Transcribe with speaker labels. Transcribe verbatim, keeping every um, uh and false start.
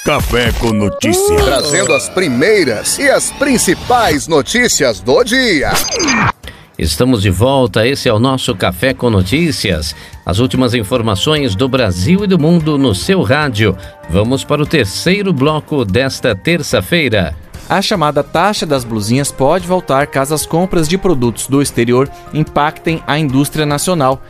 Speaker 1: Café com Notícias.
Speaker 2: Trazendo as primeiras e as principais notícias do dia.
Speaker 3: Estamos de volta, esse é o nosso Café com Notícias. As últimas informações do Brasil e do mundo no seu rádio. Vamos para o terceiro bloco desta terça-feira.
Speaker 4: A chamada taxa das blusinhas pode voltar caso as compras de produtos do exterior impactem a indústria nacional.